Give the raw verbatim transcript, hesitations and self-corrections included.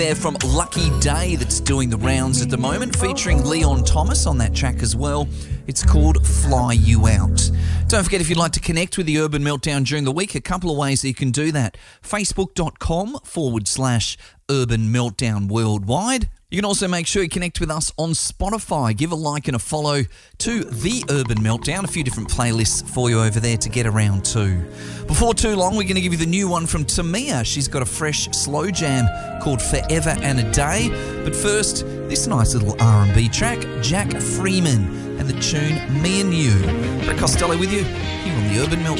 There from Lucky Day that's doing the rounds at the moment, featuring Leon Thomas on that track as well. It's called Fly You Out. Don't forget, if you'd like to connect with the Urban Meltdown during the week, a couple of ways that you can do that. Facebook.com forward slash Urban Meltdown Worldwide. You can also make sure you connect with us on Spotify. Give a like and a follow to The Urban Meltdown. A few different playlists for you over there to get around to. Before too long, we're going to give you the new one from Tamia. She's got a fresh slow jam called Forever and a Day. But first, this nice little R and B track, Jack Freeman and the tune Me and You. Brett Costello with you here on The Urban Meltdown.